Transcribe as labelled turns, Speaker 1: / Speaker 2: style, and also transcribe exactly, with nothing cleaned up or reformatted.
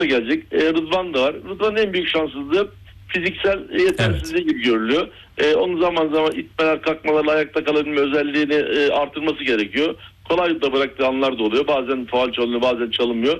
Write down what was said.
Speaker 1: gelecek. E, Rıdvan da var. Rıdvan'ın en büyük şanssızlığı fiziksel yetersizliği gibi görülüyor. E, onun zaman zaman itmeler, kalkmalarla ayakta kalabilme özelliğini e, artırması gerekiyor. Kolay da bıraktığı anlar da oluyor. Bazen faul çalınıyor, bazen çalınmıyor.